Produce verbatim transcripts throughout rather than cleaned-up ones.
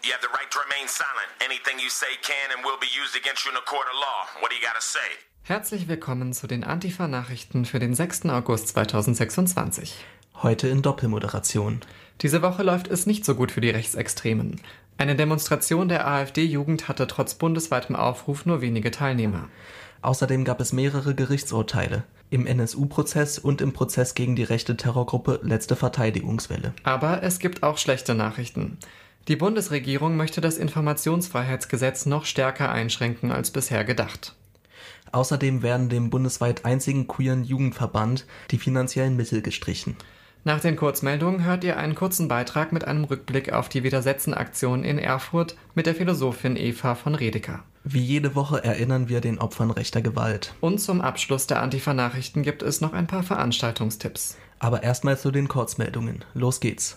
You have the right to remain silent. Anything you say can and will be used against you in a court of law. What do you gotta say? Herzlich willkommen zu den Antifa-Nachrichten für den sechsten August zweitausendsechsundzwanzig. Heute in Doppelmoderation. Diese Woche läuft es nicht so gut für die Rechtsextremen. Eine Demonstration der AfD-Jugend hatte trotz bundesweitem Aufruf nur wenige Teilnehmer. Außerdem gab es mehrere Gerichtsurteile. Im N S U-Prozess und im Prozess gegen die rechte Terrorgruppe Letzte Verteidigungswelle. Aber es gibt auch schlechte Nachrichten. Die Bundesregierung möchte das Informationsfreiheitsgesetz noch stärker einschränken als bisher gedacht. Außerdem werden dem bundesweit einzigen queeren Jugendverband die finanziellen Mittel gestrichen. Nach den Kurzmeldungen hört ihr einen kurzen Beitrag mit einem Rückblick auf die Widersetzen-Aktion in Erfurt mit der Philosophin Eva von Redeker. Wie jede Woche erinnern wir den Opfern rechter Gewalt. Und zum Abschluss der Antifa-Nachrichten gibt es noch ein paar Veranstaltungstipps. Aber erstmal zu den Kurzmeldungen. Los geht's.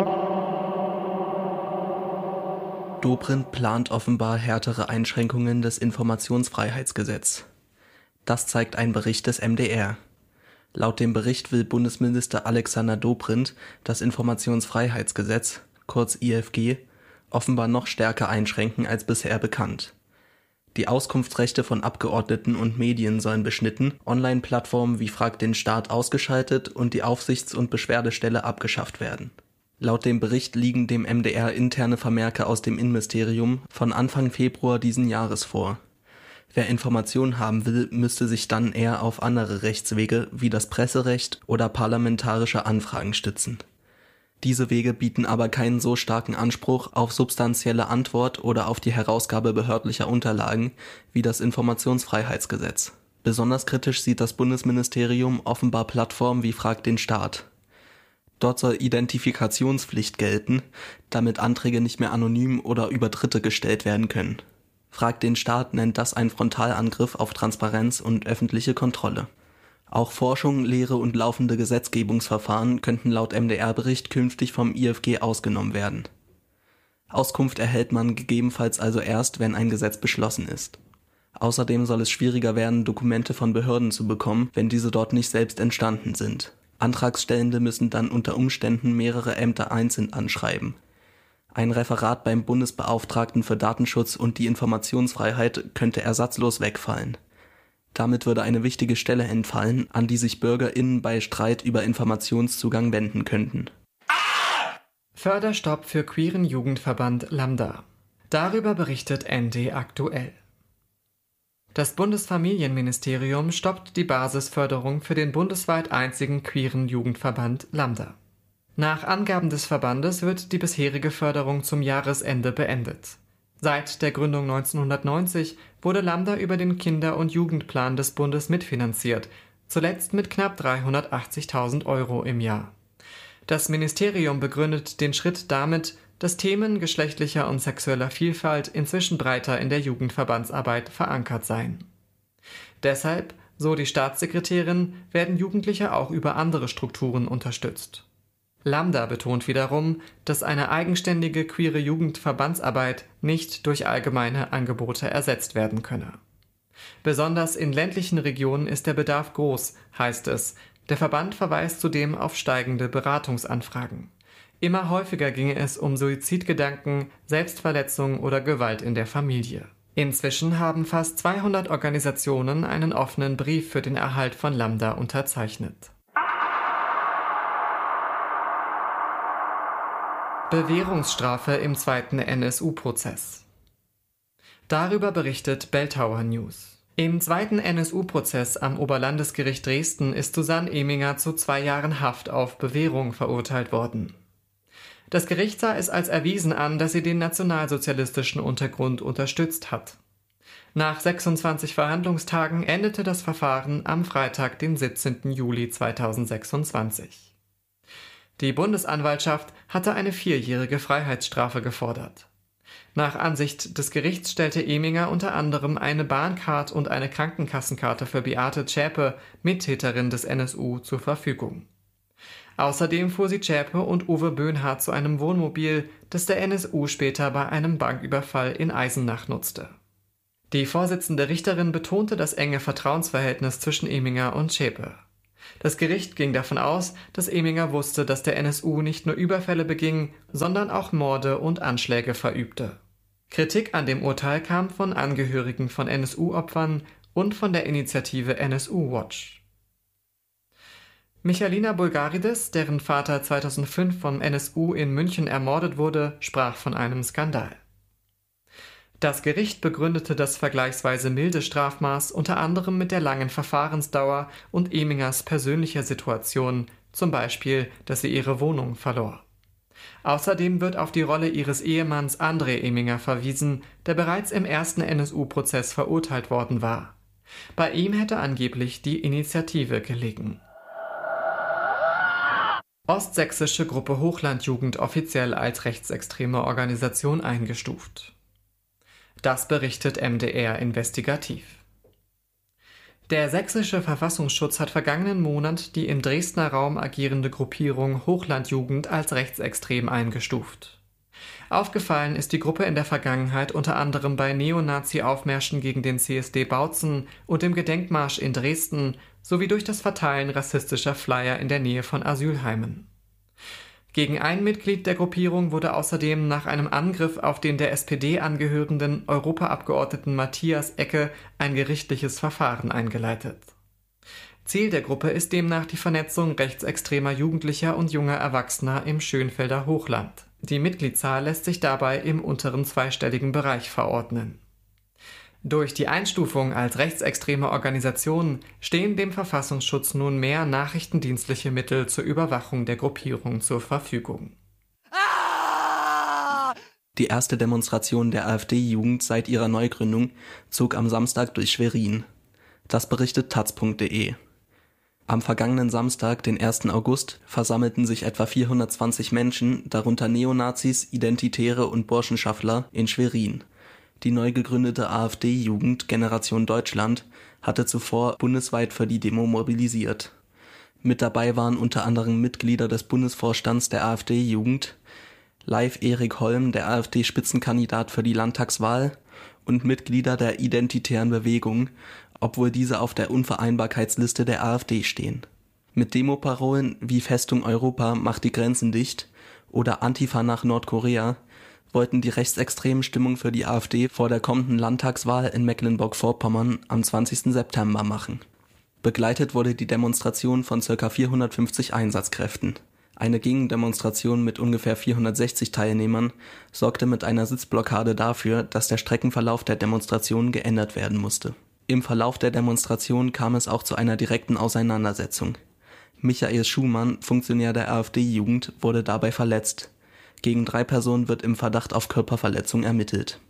Dobrindt plant offenbar härtere Einschränkungen des Informationsfreiheitsgesetzes. Das zeigt ein Bericht des M D R. Laut dem Bericht will Bundesminister Alexander Dobrindt das Informationsfreiheitsgesetz, kurz I F G, offenbar noch stärker einschränken als bisher bekannt. Die Auskunftsrechte von Abgeordneten und Medien sollen beschnitten, Online-Plattformen wie Frag den Staat ausgeschaltet und die Aufsichts- und Beschwerdestelle abgeschafft werden. Laut dem Bericht liegen dem M D R interne Vermerke aus dem Innenministerium von Anfang Februar diesen Jahres vor. Wer Informationen haben will, müsste sich dann eher auf andere Rechtswege wie das Presserecht oder parlamentarische Anfragen stützen. Diese Wege bieten aber keinen so starken Anspruch auf substanzielle Antwort oder auf die Herausgabe behördlicher Unterlagen wie das Informationsfreiheitsgesetz. Besonders kritisch sieht das Bundesministerium offenbar Plattformen wie Frag den Staat. Dort soll Identifikationspflicht gelten, damit Anträge nicht mehr anonym oder über Dritte gestellt werden können. Frag den Staat nennt das einen Frontalangriff auf Transparenz und öffentliche Kontrolle. Auch Forschung, Lehre und laufende Gesetzgebungsverfahren könnten laut M D R-Bericht künftig vom I F G ausgenommen werden. Auskunft erhält man gegebenenfalls also erst, wenn ein Gesetz beschlossen ist. Außerdem soll es schwieriger werden, Dokumente von Behörden zu bekommen, wenn diese dort nicht selbst entstanden sind. Antragstellende müssen dann unter Umständen mehrere Ämter einzeln anschreiben. Ein Referat beim Bundesbeauftragten für Datenschutz und die Informationsfreiheit könnte ersatzlos wegfallen. Damit würde eine wichtige Stelle entfallen, an die sich BürgerInnen bei Streit über Informationszugang wenden könnten. Förderstopp für queeren Jugendverband Lambda. Darüber berichtet N D aktuell. Das Bundesfamilienministerium stoppt die Basisförderung für den bundesweit einzigen queeren Jugendverband Lambda. Nach Angaben des Verbandes wird die bisherige Förderung zum Jahresende beendet. Seit der Gründung neunzehnhundertneunzig wurde Lambda über den Kinder- und Jugendplan des Bundes mitfinanziert, zuletzt mit knapp dreihundertachtzigtausend Euro im Jahr. Das Ministerium begründet den Schritt damit, dass Themen geschlechtlicher und sexueller Vielfalt inzwischen breiter in der Jugendverbandsarbeit verankert seien. Deshalb, so die Staatssekretärin, werden Jugendliche auch über andere Strukturen unterstützt. Lambda betont wiederum, dass eine eigenständige queere Jugendverbandsarbeit nicht durch allgemeine Angebote ersetzt werden könne. Besonders in ländlichen Regionen ist der Bedarf groß, heißt es. Der Verband verweist zudem auf steigende Beratungsanfragen. Immer häufiger ginge es um Suizidgedanken, Selbstverletzung oder Gewalt in der Familie. Inzwischen haben fast zweihundert Organisationen einen offenen Brief für den Erhalt von Lambda unterzeichnet. Bewährungsstrafe im zweiten N S U-Prozess. Darüber berichtet Belltower News. Im zweiten N S U-Prozess am Oberlandesgericht Dresden ist Susanne Eminger zu zwei Jahren Haft auf Bewährung verurteilt worden. Das Gericht sah es als erwiesen an, dass sie den nationalsozialistischen Untergrund unterstützt hat. Nach sechsundzwanzig Verhandlungstagen endete das Verfahren am Freitag, den siebzehnten Juli zweitausendsechsundzwanzig. Die Bundesanwaltschaft hatte eine vierjährige Freiheitsstrafe gefordert. Nach Ansicht des Gerichts stellte Eminger unter anderem eine Bahncard und eine Krankenkassenkarte für Beate Zschäpe, Mittäterin des N S U, zur Verfügung. Außerdem fuhr sie Zschäpe und Uwe Böhnhardt zu einem Wohnmobil, das der N S U später bei einem Banküberfall in Eisenach nutzte. Die Vorsitzende Richterin betonte das enge Vertrauensverhältnis zwischen Eminger und Zschäpe. Das Gericht ging davon aus, dass Eminger wusste, dass der N S U nicht nur Überfälle beging, sondern auch Morde und Anschläge verübte. Kritik an dem Urteil kam von Angehörigen von N S U-Opfern und von der Initiative N S U Watch. Michalina Bulgaridis, deren Vater zweitausendfünf vom N S U in München ermordet wurde, sprach von einem Skandal. Das Gericht begründete das vergleichsweise milde Strafmaß unter anderem mit der langen Verfahrensdauer und Emingers persönlicher Situation, zum Beispiel, dass sie ihre Wohnung verlor. Außerdem wird auf die Rolle ihres Ehemanns André Eminger verwiesen, der bereits im ersten N S U-Prozess verurteilt worden war. Bei ihm hätte angeblich die Initiative gelegen. Ostsächsische Gruppe Hochlandjugend offiziell als rechtsextreme Organisation eingestuft. Das berichtet M D R investigativ. Der sächsische Verfassungsschutz hat vergangenen Monat die im Dresdner Raum agierende Gruppierung Hochlandjugend als rechtsextrem eingestuft. Aufgefallen ist die Gruppe in der Vergangenheit unter anderem bei Neonazi-Aufmärschen gegen den C S D Bautzen und dem Gedenkmarsch in Dresden sowie durch das Verteilen rassistischer Flyer in der Nähe von Asylheimen. Gegen ein Mitglied der Gruppierung wurde außerdem nach einem Angriff auf den der S P D angehörenden Europaabgeordneten Matthias Ecke ein gerichtliches Verfahren eingeleitet. Ziel der Gruppe ist demnach die Vernetzung rechtsextremer Jugendlicher und junger Erwachsener im Schönfelder Hochland. Die Mitgliedszahl lässt sich dabei im unteren zweistelligen Bereich verordnen. Durch die Einstufung als rechtsextreme Organisation stehen dem Verfassungsschutz nun mehr nachrichtendienstliche Mittel zur Überwachung der Gruppierung zur Verfügung. Die erste Demonstration der AfD-Jugend seit ihrer Neugründung zog am Samstag durch Schwerin. Das berichtet taz punkt de. Am vergangenen Samstag, den ersten August, versammelten sich etwa vierhundertzwanzig Menschen, darunter Neonazis, Identitäre und Burschenschaffler, in Schwerin. Die neu gegründete AfD-Jugend Generation Deutschland hatte zuvor bundesweit für die Demo mobilisiert. Mit dabei waren unter anderem Mitglieder des Bundesvorstands der AfD-Jugend, Leif Erik Holm, der AfD-Spitzenkandidat für die Landtagswahl, und Mitglieder der Identitären Bewegung, obwohl diese auf der Unvereinbarkeitsliste der AfD stehen. Mit Demoparolen wie Festung Europa macht die Grenzen dicht oder Antifa nach Nordkorea wollten die rechtsextremen Stimmung für die AfD vor der kommenden Landtagswahl in Mecklenburg-Vorpommern am zwanzigsten September machen. Begleitet wurde die Demonstration von ca. vierhundertfünfzig Einsatzkräften. Eine Gegendemonstration mit ungefähr vierhundertsechzig Teilnehmern sorgte mit einer Sitzblockade dafür, dass der Streckenverlauf der Demonstration geändert werden musste. Im Verlauf der Demonstration kam es auch zu einer direkten Auseinandersetzung. Michael Schumann, Funktionär der AfD-Jugend, wurde dabei verletzt. Gegen drei Personen wird im Verdacht auf Körperverletzung ermittelt.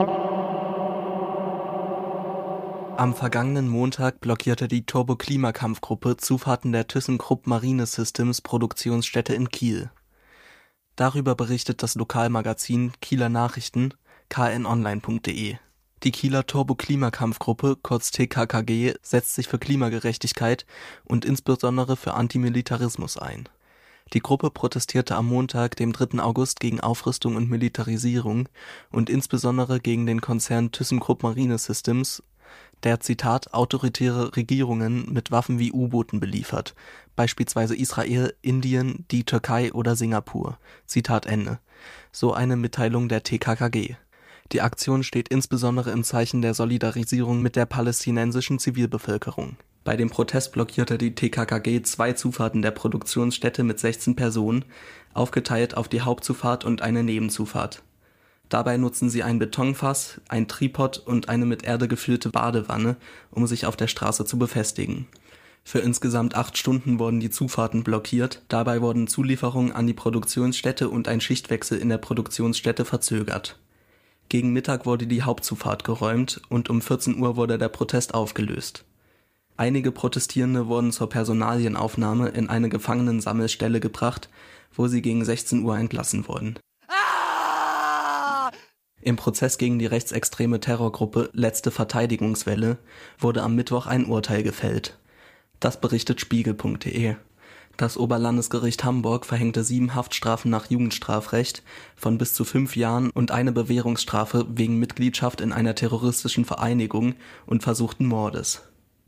Am vergangenen Montag blockierte die Turbo-Klimakampfgruppe Zufahrten der ThyssenKrupp Marine Systems Produktionsstätte in Kiel. Darüber berichtet das Lokalmagazin Kieler Nachrichten k n online punkt de. Die Kieler Turbo-Klimakampfgruppe, kurz T K K G, setzt sich für Klimagerechtigkeit und insbesondere für Antimilitarismus ein. Die Gruppe protestierte am Montag, dem dritten August, gegen Aufrüstung und Militarisierung und insbesondere gegen den Konzern ThyssenKrupp Marine Systems, der, Zitat, autoritäre Regierungen mit Waffen wie U-Booten beliefert, beispielsweise Israel, Indien, die Türkei oder Singapur. Zitat Ende. So eine Mitteilung der T K K G. Die Aktion steht insbesondere im Zeichen der Solidarisierung mit der palästinensischen Zivilbevölkerung. Bei dem Protest blockierte die T K K G zwei Zufahrten der Produktionsstätte mit sechzehn Personen, aufgeteilt auf die Hauptzufahrt und eine Nebenzufahrt. Dabei nutzen sie ein Betonfass, ein Tripod und eine mit Erde gefüllte Badewanne, um sich auf der Straße zu befestigen. Für insgesamt acht Stunden wurden die Zufahrten blockiert, dabei wurden Zulieferungen an die Produktionsstätte und ein Schichtwechsel in der Produktionsstätte verzögert. Gegen Mittag wurde die Hauptzufahrt geräumt und um vierzehn Uhr wurde der Protest aufgelöst. Einige Protestierende wurden zur Personalienaufnahme in eine Gefangenensammelstelle gebracht, wo sie gegen sechzehn Uhr entlassen wurden. Ah! Im Prozess gegen die rechtsextreme Terrorgruppe Letzte Verteidigungswelle wurde am Mittwoch ein Urteil gefällt. Das berichtet spiegel punkt de. Das Oberlandesgericht Hamburg verhängte sieben Haftstrafen nach Jugendstrafrecht von bis zu fünf Jahren und eine Bewährungsstrafe wegen Mitgliedschaft in einer terroristischen Vereinigung und versuchten Mordes.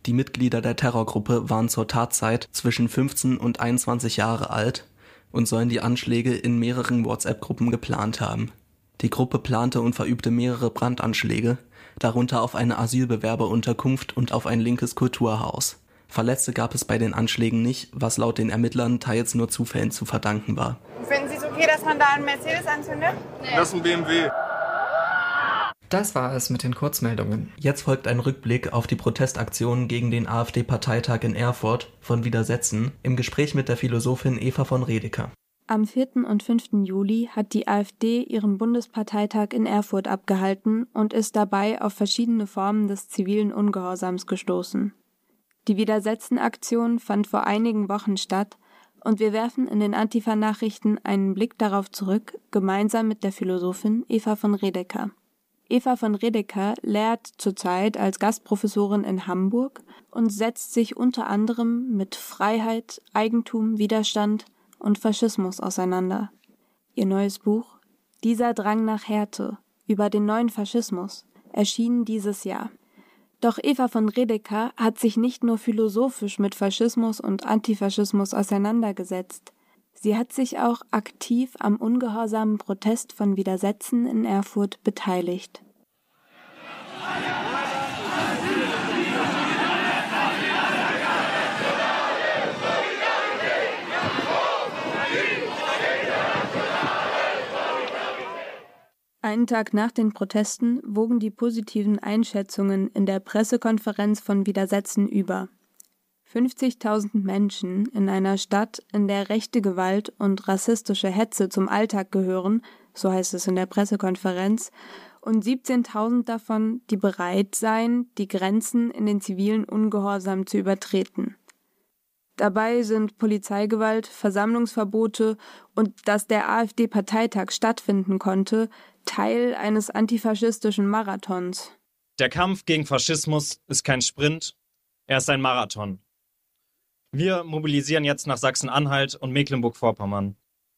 Die Mitglieder der Terrorgruppe waren zur Tatzeit zwischen fünfzehn und einundzwanzig Jahre alt und sollen die Anschläge in mehreren WhatsApp-Gruppen geplant haben. Die Gruppe plante und verübte mehrere Brandanschläge, darunter auf eine Asylbewerberunterkunft und auf ein linkes Kulturhaus. Verletzte gab es bei den Anschlägen nicht, was laut den Ermittlern teils nur Zufällen zu verdanken war. Finden Sie es okay, dass man da einen Mercedes anzündet? Nee. Das ist ein B M W. Das war es mit den Kurzmeldungen. Jetzt folgt ein Rückblick auf die Protestaktionen gegen den AfD-Parteitag in Erfurt von Widersetzen im Gespräch mit der Philosophin Eva von Redeker. Am vierten und fünften Juli hat die AfD ihren Bundesparteitag in Erfurt abgehalten und ist dabei auf verschiedene Formen des zivilen Ungehorsams gestoßen. Die Widersetzen-Aktion fand vor einigen Wochen statt und wir werfen in den Antifa-Nachrichten einen Blick darauf zurück, gemeinsam mit der Philosophin Eva von Redeker. Eva von Redeker lehrt zurzeit als Gastprofessorin in Hamburg und setzt sich unter anderem mit Freiheit, Eigentum, Widerstand und Faschismus auseinander. Ihr neues Buch »Dieser Drang nach Härte« über den neuen Faschismus erschien dieses Jahr. Doch Eva von Redeker hat sich nicht nur philosophisch mit Faschismus und Antifaschismus auseinandergesetzt. Sie hat sich auch aktiv am ungehorsamen Protest von Widersetzen in Erfurt beteiligt. Einen Tag nach den Protesten wogen die positiven Einschätzungen in der Pressekonferenz von Widersetzen über. fünfzigtausend Menschen in einer Stadt, in der rechte Gewalt und rassistische Hetze zum Alltag gehören, so heißt es in der Pressekonferenz, und siebzehntausend davon, die bereit seien, die Grenzen in den zivilen Ungehorsam zu übertreten. Dabei sind Polizeigewalt, Versammlungsverbote und dass der AfD-Parteitag stattfinden konnte, Teil eines antifaschistischen Marathons. Der Kampf gegen Faschismus ist kein Sprint, er ist ein Marathon. Wir mobilisieren jetzt nach Sachsen-Anhalt und Mecklenburg-Vorpommern.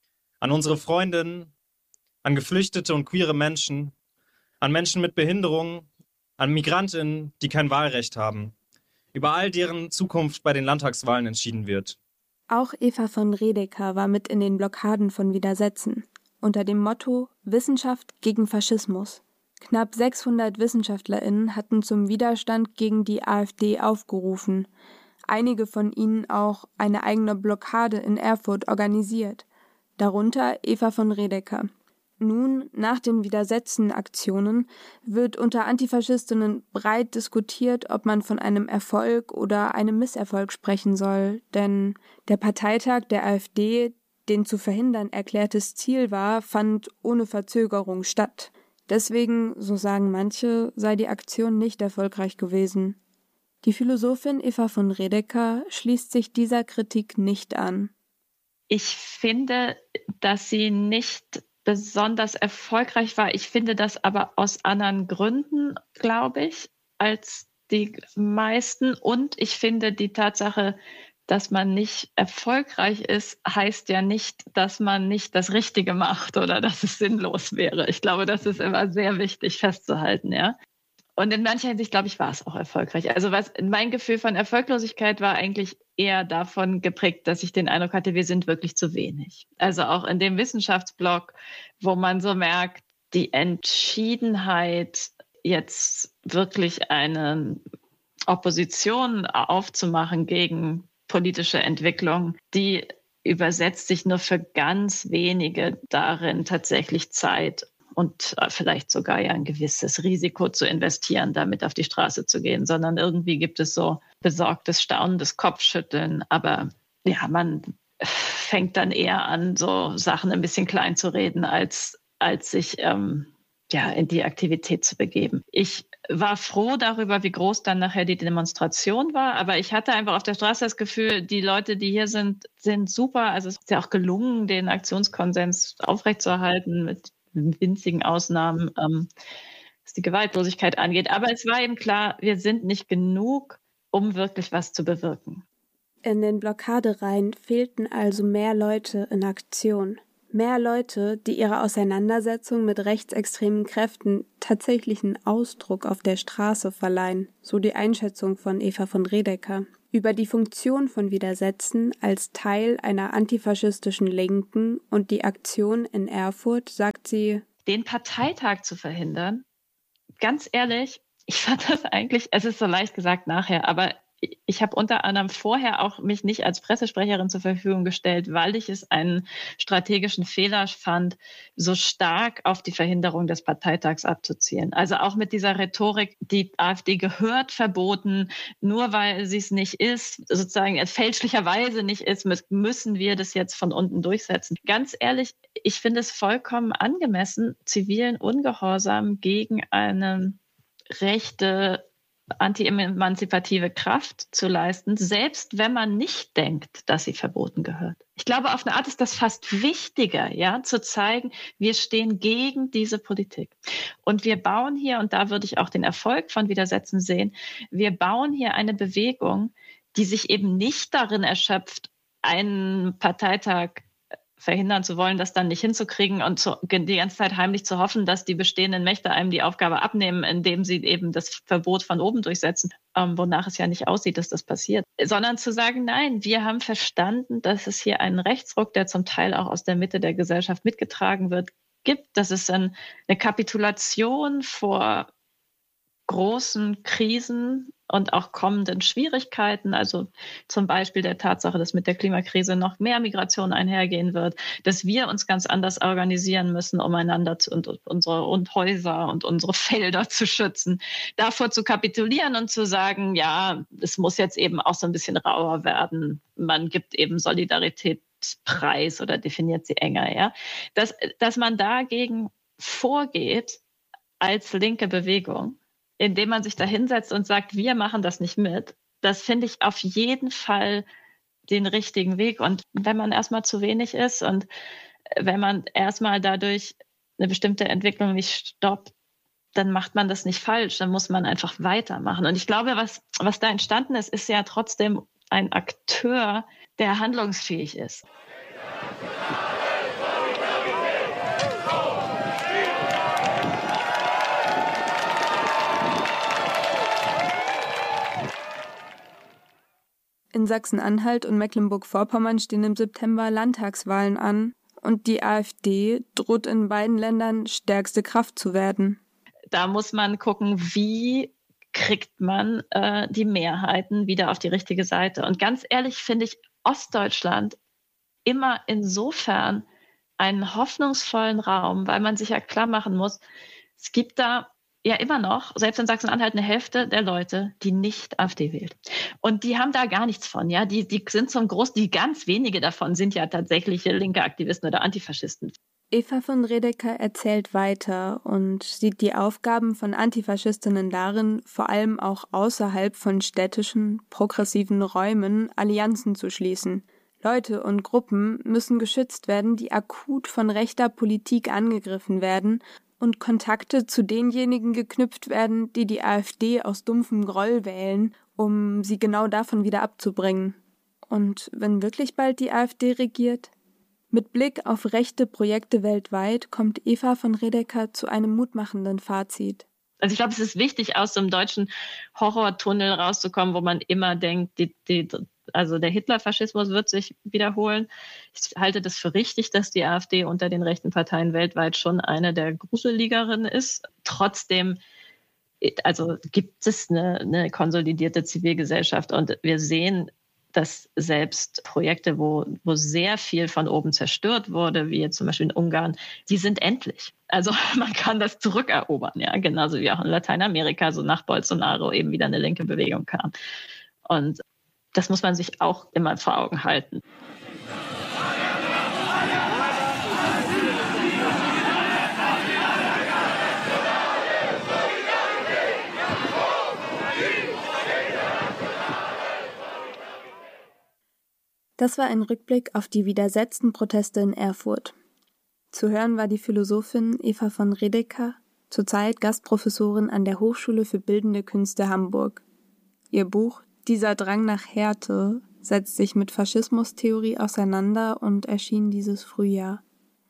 An unsere Freundinnen, an Geflüchtete und queere Menschen, an Menschen mit Behinderungen, an Migrantinnen, die kein Wahlrecht haben. Über all deren Zukunft bei den Landtagswahlen entschieden wird. Auch Eva von Redeker war mit in den Blockaden von Widersetzen, unter dem Motto Wissenschaft gegen Faschismus. Knapp sechshundert WissenschaftlerInnen hatten zum Widerstand gegen die AfD aufgerufen, einige von ihnen auch eine eigene Blockade in Erfurt organisiert, darunter Eva von Redeker. Nun, nach den Widersetzen-Aktionen, wird unter Antifaschistinnen breit diskutiert, ob man von einem Erfolg oder einem Misserfolg sprechen soll, denn der Parteitag der AfD, den zu verhindern erklärtes Ziel war, fand ohne Verzögerung statt. Deswegen, so sagen manche, sei die Aktion nicht erfolgreich gewesen. Die Philosophin Eva von Redeker schließt sich dieser Kritik nicht an. Ich finde, dass sie nicht besonders erfolgreich war. Ich finde das aber aus anderen Gründen, glaube ich, als die meisten. Und ich finde die Tatsache, dass man nicht erfolgreich ist, heißt ja nicht, dass man nicht das Richtige macht oder dass es sinnlos wäre. Ich glaube, das ist immer sehr wichtig festzuhalten, ja. Und in mancher Hinsicht, glaube ich, war es auch erfolgreich. Also was mein Gefühl von Erfolglosigkeit war eigentlich eher davon geprägt, dass ich den Eindruck hatte, wir sind wirklich zu wenig. Also auch in dem Wissenschaftsblock, wo man so merkt, die Entschiedenheit, jetzt wirklich eine Opposition aufzumachen gegen politische Entwicklung, die übersetzt sich nur für ganz wenige darin, tatsächlich Zeit und vielleicht sogar ja ein gewisses Risiko zu investieren, damit auf die Straße zu gehen, sondern irgendwie gibt es so besorgtes, staunendes Kopfschütteln. Aber ja, man fängt dann eher an, so Sachen ein bisschen klein zu reden, als, als sich ähm, ja, in die Aktivität zu begeben. Ich war froh darüber, wie groß dann nachher die Demonstration war, aber ich hatte einfach auf der Straße das Gefühl, die Leute, die hier sind, sind super. Also es ist ja auch gelungen, den Aktionskonsens aufrechtzuerhalten mit winzigen Ausnahmen, ähm, was die Gewaltlosigkeit angeht. Aber es war eben klar, wir sind nicht genug, um wirklich was zu bewirken. In den Blockadereihen fehlten also mehr Leute in Aktion. Mehr Leute, die ihrer Auseinandersetzung mit rechtsextremen Kräften tatsächlichen Ausdruck auf der Straße verleihen, so die Einschätzung von Eva von Redeker. Über die Funktion von Widersetzen als Teil einer antifaschistischen Linken und die Aktion in Erfurt sagt sie: Den Parteitag zu verhindern, ganz ehrlich, ich fand das eigentlich, es ist so leicht gesagt nachher, aber ich habe unter anderem vorher auch mich nicht als Pressesprecherin zur Verfügung gestellt, weil ich es einen strategischen Fehler fand, so stark auf die Verhinderung des Parteitags abzuzielen. Also auch mit dieser Rhetorik, die AfD gehört verboten, nur weil sie es nicht ist, sozusagen fälschlicherweise nicht ist, müssen wir das jetzt von unten durchsetzen. Ganz ehrlich, ich finde es vollkommen angemessen, zivilen Ungehorsam gegen eine rechte anti-emanzipative Kraft zu leisten, selbst wenn man nicht denkt, dass sie verboten gehört. Ich glaube, auf eine Art ist das fast wichtiger, ja, zu zeigen, wir stehen gegen diese Politik. Und wir bauen hier, und da würde ich auch den Erfolg von Widersetzen sehen, wir bauen hier eine Bewegung, die sich eben nicht darin erschöpft, einen Parteitag verhindern zu wollen, das dann nicht hinzukriegen und zu, die ganze Zeit heimlich zu hoffen, dass die bestehenden Mächte einem die Aufgabe abnehmen, indem sie eben das Verbot von oben durchsetzen, ähm, wonach es ja nicht aussieht, dass das passiert. Sondern zu sagen, nein, wir haben verstanden, dass es hier einen Rechtsruck, der zum Teil auch aus der Mitte der Gesellschaft mitgetragen wird, gibt, dass es ein, eine Kapitulation vor großen Krisen und auch kommenden Schwierigkeiten, also zum Beispiel der Tatsache, dass mit der Klimakrise noch mehr Migration einhergehen wird, dass wir uns ganz anders organisieren müssen, um einander zu, und, und unsere und Häuser und unsere Felder zu schützen, davor zu kapitulieren und zu sagen, ja, es muss jetzt eben auch so ein bisschen rauer werden. Man gibt eben Solidaritätspreis oder definiert sie enger, ja. Dass, dass man dagegen vorgeht als linke Bewegung, indem man sich da hinsetzt und sagt, wir machen das nicht mit, das finde ich auf jeden Fall den richtigen Weg. Und wenn man erstmal zu wenig ist und wenn man erstmal dadurch eine bestimmte Entwicklung nicht stoppt, dann macht man das nicht falsch, dann muss man einfach weitermachen. Und ich glaube, was, was da entstanden ist, ist ja trotzdem ein Akteur, der handlungsfähig ist. In Sachsen-Anhalt und Mecklenburg-Vorpommern stehen im September Landtagswahlen an und die AfD droht in beiden Ländern stärkste Kraft zu werden. Da muss man gucken, wie kriegt man äh, die Mehrheiten wieder auf die richtige Seite. Und ganz ehrlich finde ich Ostdeutschland immer insofern einen hoffnungsvollen Raum, weil man sich ja klar machen muss, es gibt da ja immer noch, selbst in Sachsen-Anhalt, eine Hälfte der Leute, die nicht AfD wählt. Und die haben da gar nichts von, ja. Die, die sind zum Groß, die ganz wenige davon sind ja tatsächliche linke Aktivisten oder Antifaschisten. Eva von Redeker erzählt weiter und sieht die Aufgaben von Antifaschistinnen darin, vor allem auch außerhalb von städtischen, progressiven Räumen Allianzen zu schließen. Leute und Gruppen müssen geschützt werden, die akut von rechter Politik angegriffen werden und Kontakte zu denjenigen geknüpft werden, die die AfD aus dumpfem Groll wählen, um sie genau davon wieder abzubringen. Und wenn wirklich bald die AfD regiert? Mit Blick auf rechte Projekte weltweit kommt Eva von Redeker zu einem mutmachenden Fazit. Also ich glaube, es ist wichtig, aus so einem deutschen Horrortunnel rauszukommen, wo man immer denkt, die, die, also der Hitlerfaschismus wird sich wiederholen. Ich halte das für richtig, dass die AfD unter den rechten Parteien weltweit schon eine der gruseligeren ist. Trotzdem, also gibt es eine, eine konsolidierte Zivilgesellschaft und wir sehen, dass selbst Projekte, wo, wo sehr viel von oben zerstört wurde, wie jetzt zum Beispiel in Ungarn, die sind endlich. Also man kann das zurückerobern, ja, genauso wie auch in Lateinamerika, so nach Bolsonaro eben wieder eine linke Bewegung kam. Und das muss man sich auch immer vor Augen halten. Das war ein Rückblick auf die widersetzten Proteste in Erfurt. Zu hören war die Philosophin Eva von Redeker, zurzeit Gastprofessorin an der Hochschule für Bildende Künste Hamburg. Ihr Buch »Dieser Drang nach Härte« setzt sich mit Faschismustheorie auseinander und erschien dieses Frühjahr.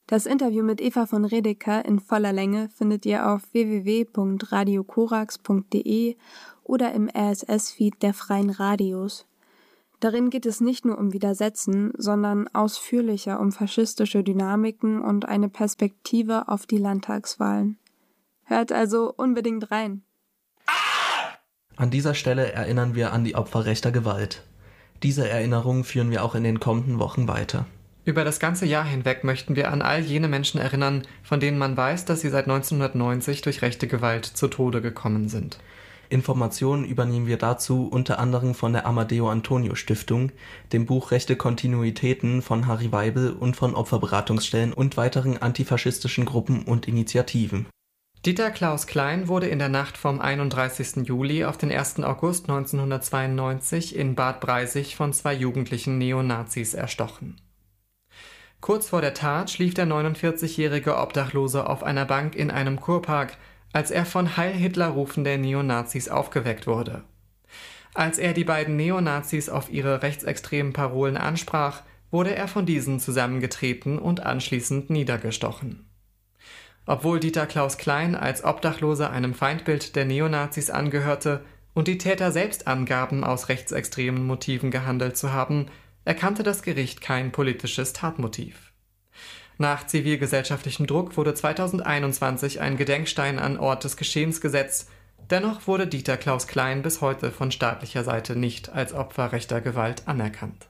Das Interview mit Eva von Redeker in voller Länge findet ihr auf w w w punkt radio korax punkt d e oder im R S S-Feed der Freien Radios. Darin geht es nicht nur um Widersetzen, sondern ausführlicher um faschistische Dynamiken und eine Perspektive auf die Landtagswahlen. Hört also unbedingt rein. An dieser Stelle erinnern wir an die Opfer rechter Gewalt. Diese Erinnerungen führen wir auch in den kommenden Wochen weiter. Über das ganze Jahr hinweg möchten wir an all jene Menschen erinnern, von denen man weiß, dass sie seit neunzehnhundertneunzig durch rechte Gewalt zu Tode gekommen sind. Informationen übernehmen wir dazu unter anderem von der Amadeo Antonio Stiftung, dem Buch Rechte Kontinuitäten von Harry Weibel und von Opferberatungsstellen und weiteren antifaschistischen Gruppen und Initiativen. Dieter Klaus Klein wurde in der Nacht vom einunddreißigsten Juli auf den ersten August neunzehnhundertzweiundneunzig in Bad Breisig von zwei jugendlichen Neonazis erstochen. Kurz vor der Tat schlief der neunundvierzigjährige Obdachlose auf einer Bank in einem Kurpark, als er von Heil Hitler Rufen der Neonazis aufgeweckt wurde. Als er die beiden Neonazis auf ihre rechtsextremen Parolen ansprach, wurde er von diesen zusammengetreten und anschließend niedergestochen. Obwohl Dieter Klaus Klein als Obdachloser einem Feindbild der Neonazis angehörte und die Täter selbst angaben, aus rechtsextremen Motiven gehandelt zu haben, erkannte das Gericht kein politisches Tatmotiv. Nach zivilgesellschaftlichem Druck wurde zweitausendeinundzwanzig ein Gedenkstein an Ort des Geschehens gesetzt, dennoch wurde Dieter Klaus Klein bis heute von staatlicher Seite nicht als Opfer rechter Gewalt anerkannt.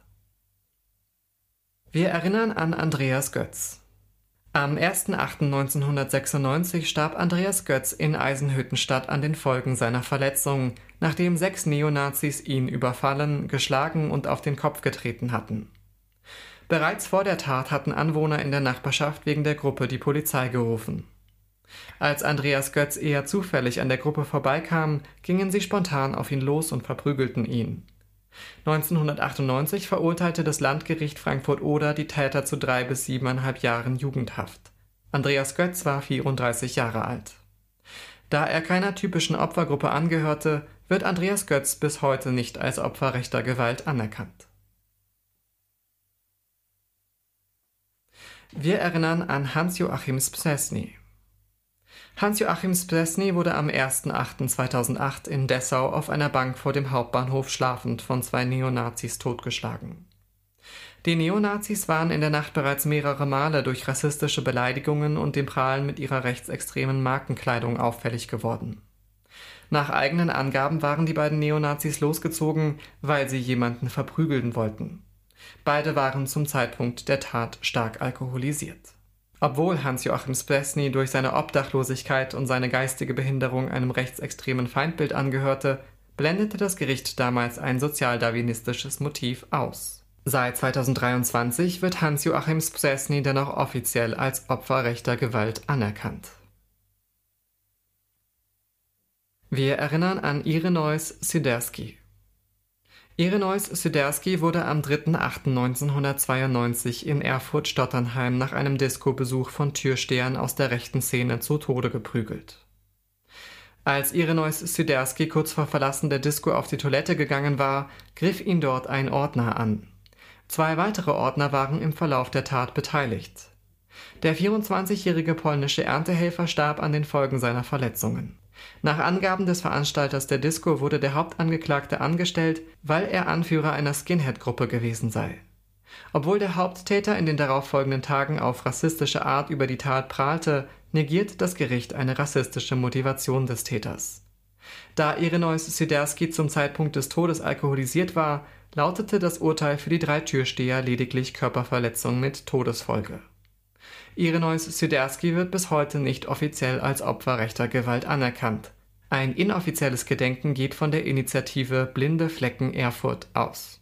Wir erinnern an Andreas Götz. Am ersten achten neunzehnhundertsechsundneunzig starb Andreas Götz in Eisenhüttenstadt an den Folgen seiner Verletzungen, nachdem sechs Neonazis ihn überfallen, geschlagen und auf den Kopf getreten hatten. Bereits vor der Tat hatten Anwohner in der Nachbarschaft wegen der Gruppe die Polizei gerufen. Als Andreas Götz eher zufällig an der Gruppe vorbeikam, gingen sie spontan auf ihn los und verprügelten ihn. neunzehnhundertachtundneunzig verurteilte das Landgericht Frankfurt-Oder die Täter zu drei bis siebeneinhalb Jahren Jugendhaft. Andreas Götz war vierunddreißig Jahre alt. Da er keiner typischen Opfergruppe angehörte, wird Andreas Götz bis heute nicht als Opfer rechter Gewalt anerkannt. Wir erinnern an Hans-Joachim Szczesny. Hans-Joachim Szczesny wurde am ersten achten zweitausendacht in Dessau auf einer Bank vor dem Hauptbahnhof schlafend von zwei Neonazis totgeschlagen. Die Neonazis waren in der Nacht bereits mehrere Male durch rassistische Beleidigungen und dem Prahlen mit ihrer rechtsextremen Markenkleidung auffällig geworden. Nach eigenen Angaben waren die beiden Neonazis losgezogen, weil sie jemanden verprügeln wollten. Beide waren zum Zeitpunkt der Tat stark alkoholisiert. Obwohl Hans-Joachim Szczesny durch seine Obdachlosigkeit und seine geistige Behinderung einem rechtsextremen Feindbild angehörte, blendete das Gericht damals ein sozialdarwinistisches Motiv aus. Seit zweitausenddreiundzwanzig wird Hans-Joachim Szczesny dennoch offiziell als Opfer rechter Gewalt anerkannt. Wir erinnern an Ireneusz Siderski. Ireneusz Siderski wurde am dritten achten neunzehnhundertzweiundneunzig in Erfurt-Stotternheim nach einem Disco-Besuch von Türstehern aus der rechten Szene zu Tode geprügelt. Als Ireneusz Siderski kurz vor Verlassen der Disco auf die Toilette gegangen war, griff ihn dort ein Ordner an. Zwei weitere Ordner waren im Verlauf der Tat beteiligt. Der vierundzwanzigjährige polnische Erntehelfer starb an den Folgen seiner Verletzungen. Nach Angaben des Veranstalters der Disco wurde der Hauptangeklagte angestellt, weil er Anführer einer Skinhead-Gruppe gewesen sei. Obwohl der Haupttäter in den darauffolgenden Tagen auf rassistische Art über die Tat prahlte, negiert das Gericht eine rassistische Motivation des Täters. Da Ireneusz Siderski zum Zeitpunkt des Todes alkoholisiert war, lautete das Urteil für die drei Türsteher lediglich Körperverletzung mit Todesfolge. Ireneusz Siderski wird bis heute nicht offiziell als Opfer rechter Gewalt anerkannt. Ein inoffizielles Gedenken geht von der Initiative Blinde Flecken Erfurt aus.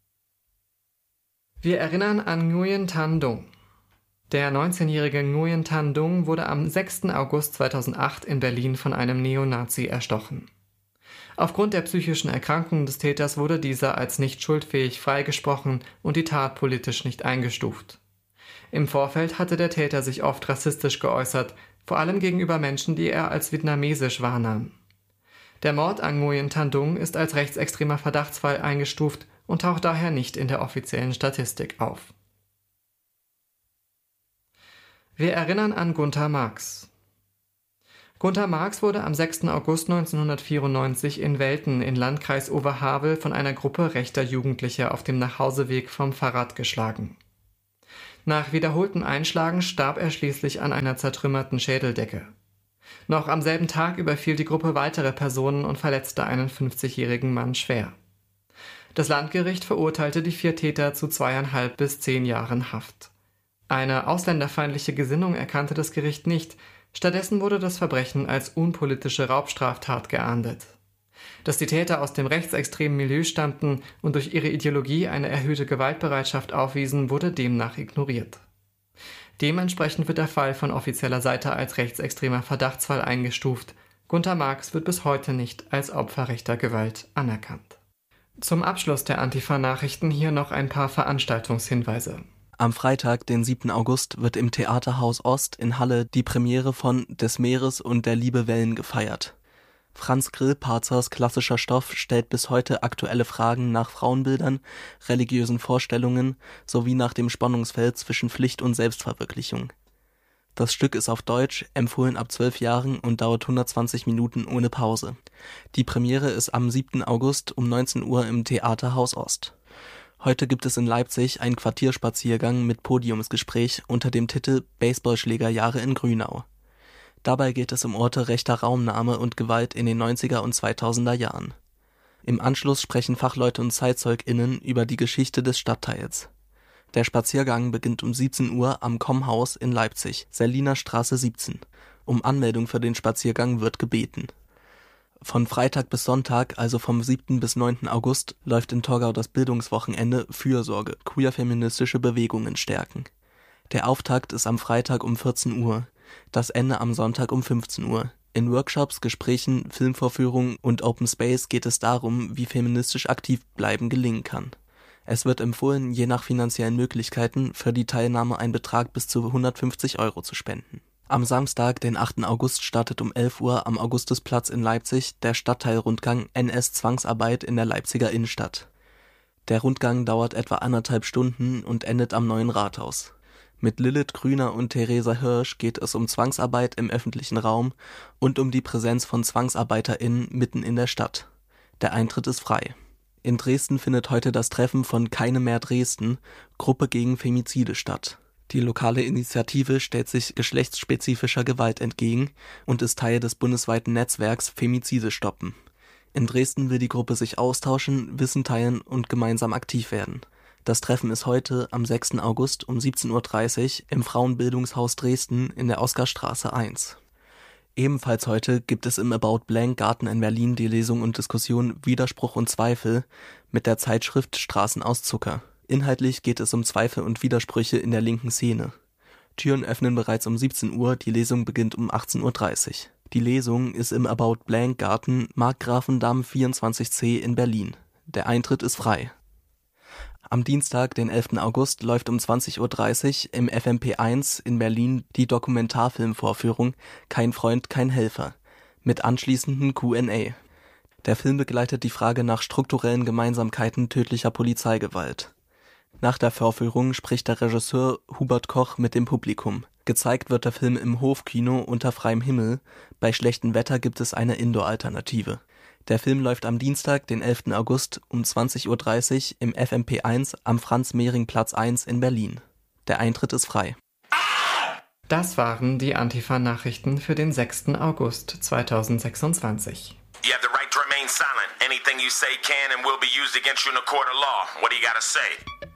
Wir erinnern an Nguyen Thanh Dung. Der neunzehnjährige Nguyen Thanh Dung wurde am sechsten August zweitausendacht in Berlin von einem Neonazi erstochen. Aufgrund der psychischen Erkrankung des Täters wurde dieser als nicht schuldfähig freigesprochen und die Tat politisch nicht eingestuft. Im Vorfeld hatte der Täter sich oft rassistisch geäußert, vor allem gegenüber Menschen, die er als vietnamesisch wahrnahm. Der Mord an Nguyen Thanh Dung ist als rechtsextremer Verdachtsfall eingestuft und taucht daher nicht in der offiziellen Statistik auf. Wir erinnern an Gunter Marx. Gunter Marx wurde am sechsten August neunzehnhundertvierundneunzig in Velten in Landkreis Oberhavel von einer Gruppe rechter Jugendlicher auf dem Nachhauseweg vom Fahrrad geschlagen. Nach wiederholten Einschlagen starb er schließlich an einer zertrümmerten Schädeldecke. Noch am selben Tag überfiel die Gruppe weitere Personen und verletzte einen fünfzigjährigen Mann schwer. Das Landgericht verurteilte die vier Täter zu zweieinhalb bis zehn Jahren Haft. Eine ausländerfeindliche Gesinnung erkannte das Gericht nicht, stattdessen wurde das Verbrechen als unpolitische Raubstraftat geahndet. Dass die Täter aus dem rechtsextremen Milieu stammten und durch ihre Ideologie eine erhöhte Gewaltbereitschaft aufwiesen, wurde demnach ignoriert. Dementsprechend wird der Fall von offizieller Seite als rechtsextremer Verdachtsfall eingestuft. Gunter Marx wird bis heute nicht als Opfer rechter Gewalt anerkannt. Zum Abschluss der Antifa-Nachrichten hier noch ein paar Veranstaltungshinweise. Am Freitag, den siebten August, wird im Theaterhaus Ost in Halle die Premiere von Des Meeres und der Liebe Wellen gefeiert. Franz Grillparzers klassischer Stoff stellt bis heute aktuelle Fragen nach Frauenbildern, religiösen Vorstellungen sowie nach dem Spannungsfeld zwischen Pflicht und Selbstverwirklichung. Das Stück ist auf Deutsch, empfohlen ab zwölf Jahren und dauert hundertzwanzig Minuten ohne Pause. Die Premiere ist am siebten August um neunzehn Uhr im Theaterhaus Ost. Heute gibt es in Leipzig einen Quartierspaziergang mit Podiumsgespräch unter dem Titel Baseballschlägerjahre in Grünau. Dabei geht es um Orte rechter Raumnahme und Gewalt in den neunziger und zweitausender Jahren. Im Anschluss sprechen Fachleute und ZeitzeugInnen über die Geschichte des Stadtteils. Der Spaziergang beginnt um siebzehn Uhr am Kommhaus in Leipzig, Seliner Straße siebzehn. Um Anmeldung für den Spaziergang wird gebeten. Von Freitag bis Sonntag, also vom siebten bis neunten August, läuft in Torgau das Bildungswochenende Fürsorge, queer-feministische Bewegungen stärken. Der Auftakt ist am Freitag um vierzehn Uhr, das Ende am Sonntag um fünfzehn Uhr. In Workshops, Gesprächen, Filmvorführungen und Open Space geht es darum, wie feministisch aktiv bleiben gelingen kann. Es wird empfohlen, je nach finanziellen Möglichkeiten für die Teilnahme einen Betrag bis zu hundertfünfzig Euro zu spenden. Am Samstag, den achten August, startet um elf Uhr am Augustusplatz in Leipzig der Stadtteilrundgang N S Zwangsarbeit in der Leipziger Innenstadt. Der Rundgang dauert etwa anderthalb Stunden und endet am Neuen Rathaus. Mit Lilith Grüner und Theresa Hirsch geht es um Zwangsarbeit im öffentlichen Raum und um die Präsenz von ZwangsarbeiterInnen mitten in der Stadt. Der Eintritt ist frei. In Dresden findet heute das Treffen von Keine mehr Dresden, Gruppe gegen Femizide statt. Die lokale Initiative stellt sich geschlechtsspezifischer Gewalt entgegen und ist Teil des bundesweiten Netzwerks Femizide stoppen. In Dresden will die Gruppe sich austauschen, Wissen teilen und gemeinsam aktiv werden. Das Treffen ist heute am sechsten August um siebzehn Uhr dreißig im Frauenbildungshaus Dresden in der Oskarstraße eins. Ebenfalls heute gibt es im About Blank Garten in Berlin die Lesung und Diskussion Widerspruch und Zweifel mit der Zeitschrift Straßen aus Zucker. Inhaltlich geht es um Zweifel und Widersprüche in der linken Szene. Türen öffnen bereits um siebzehn Uhr, die Lesung beginnt um achtzehn Uhr dreißig. Die Lesung ist im About Blank Garten Markgrafendamm vierundzwanzig c in Berlin. Der Eintritt ist frei. Am Dienstag, den elften August, läuft um zwanzig Uhr dreißig im F M P eins in Berlin die Dokumentarfilmvorführung Kein Freund, kein Helfer mit anschließenden Q and A. Der Film begleitet die Frage nach strukturellen Gemeinsamkeiten tödlicher Polizeigewalt. Nach der Vorführung spricht der Regisseur Hubert Koch mit dem Publikum. Gezeigt wird der Film im Hofkino unter freiem Himmel. Bei schlechtem Wetter gibt es eine Indoor-Alternative. Der Film läuft am Dienstag, den elften August um zwanzig Uhr dreißig im F M P eins am Franz-Mehring-Platz eins in Berlin. Der Eintritt ist frei. Das waren die Antifa-Nachrichten für den sechsten August zweitausendsechsundzwanzig. You have the right to remain silent. Anything you say can and will be used against you in a court of law. What do you gotta say?